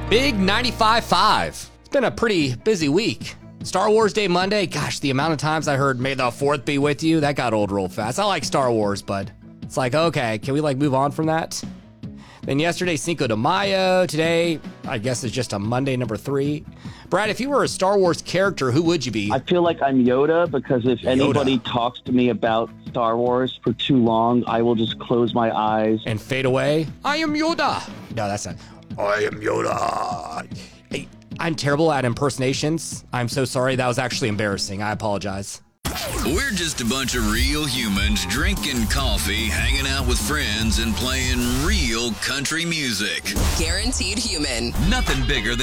Big 95.5. It's been a pretty busy week. Star Wars Day Monday, gosh, the amount of times I heard May the 4th be with you, that got old real fast. I like Star Wars, but it's like, okay, can we move on from that? Then yesterday, Cinco de Mayo. Today, I guess it's just a Monday number 3. Brad, if you were a Star Wars character, who would you be? I feel like I'm Yoda because if anybody talks to me about Star Wars for too long, I will just close my eyes. And fade away. I am Yoda. No, that's not. I am Yoda. Hey, I'm terrible at impersonations. I'm so sorry. That was actually embarrassing. I apologize. We're just a bunch of real humans drinking coffee, hanging out with friends, and playing real country music. Guaranteed human. Nothing bigger